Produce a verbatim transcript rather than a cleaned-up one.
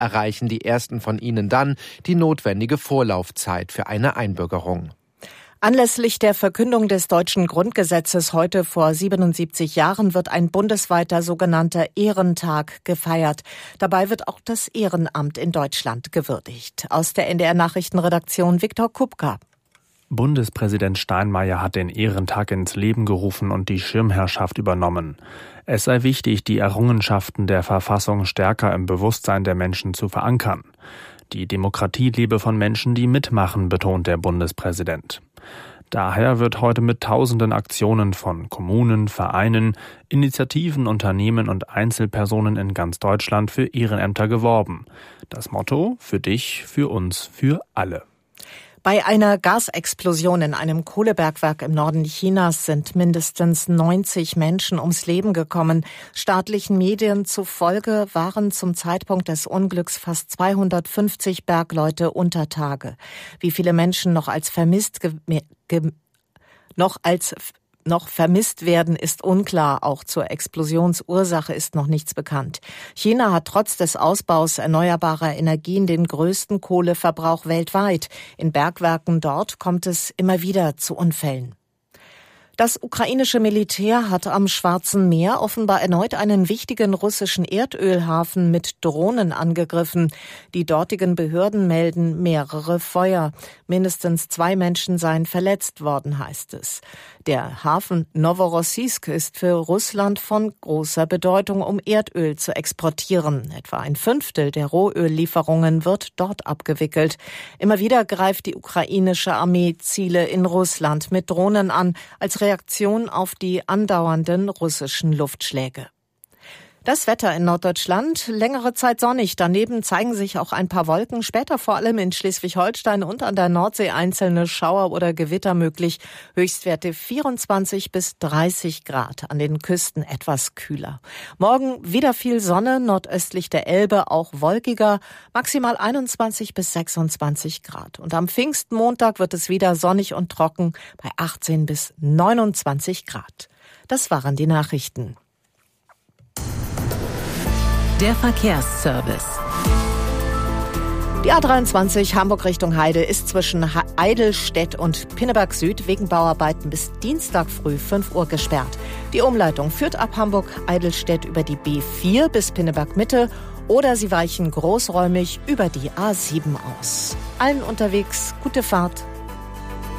erreichen die ersten von ihnen dann die notwendige Vorlaufzeit für eine Einbürgerung. Anlässlich der Verkündung des deutschen Grundgesetzes heute vor siebenundsiebzig Jahren wird ein bundesweiter sogenannter Ehrentag gefeiert. Dabei wird auch das Ehrenamt in Deutschland gewürdigt. Aus der N D R-Nachrichtenredaktion Viktor Kupka. Bundespräsident Steinmeier hat den Ehrentag ins Leben gerufen und die Schirmherrschaft übernommen. Es sei wichtig, die Errungenschaften der Verfassung stärker im Bewusstsein der Menschen zu verankern. Die Demokratie lebe von Menschen, die mitmachen, betont der Bundespräsident. Daher wird heute mit tausenden Aktionen von Kommunen, Vereinen, Initiativen, Unternehmen und Einzelpersonen in ganz Deutschland für Ehrenämter geworben. Das Motto: für dich, für uns, für alle. Bei einer Gasexplosion in einem Kohlebergwerk im Norden Chinas sind mindestens neunzig Menschen ums Leben gekommen. Staatlichen Medien zufolge waren zum Zeitpunkt des Unglücks fast zweihundertfünfzig Bergleute unter Tage. Wie viele Menschen noch als vermisst ge- ge- noch als noch vermisst werden, ist unklar. Auch zur Explosionsursache ist noch nichts bekannt. China hat trotz des Ausbaus erneuerbarer Energien den größten Kohleverbrauch weltweit. In Bergwerken dort kommt es immer wieder zu Unfällen. Das ukrainische Militär hat am Schwarzen Meer offenbar erneut einen wichtigen russischen Erdölhafen mit Drohnen angegriffen. Die dortigen Behörden melden mehrere Feuer. Mindestens zwei Menschen seien verletzt worden, heißt es. Der Hafen Novorossiysk ist für Russland von großer Bedeutung, um Erdöl zu exportieren. Etwa ein Fünftel der Rohöllieferungen wird dort abgewickelt. Immer wieder greift die ukrainische Armee Ziele in Russland mit Drohnen an, als Reaktion auf die andauernden russischen Luftschläge. Das Wetter in Norddeutschland, längere Zeit sonnig. Daneben zeigen sich auch ein paar Wolken. Später vor allem in Schleswig-Holstein und an der Nordsee einzelne Schauer oder Gewitter möglich. Höchstwerte vierundzwanzig bis dreißig Grad. An den Küsten etwas kühler. Morgen wieder viel Sonne, nordöstlich der Elbe auch wolkiger. Maximal einundzwanzig bis sechsundzwanzig Grad. Und am Pfingstmontag wird es wieder sonnig und trocken bei achtzehn bis neunundzwanzig Grad. Das waren die Nachrichten. Der Verkehrsservice. Die A dreiundzwanzig Hamburg Richtung Heide ist zwischen Eidelstedt und Pinneberg Süd wegen Bauarbeiten bis Dienstag früh fünf Uhr gesperrt. Die Umleitung führt ab Hamburg-Eidelstedt über die B vier bis Pinneberg Mitte oder Sie weichen großräumig über die A sieben aus. Allen unterwegs gute Fahrt.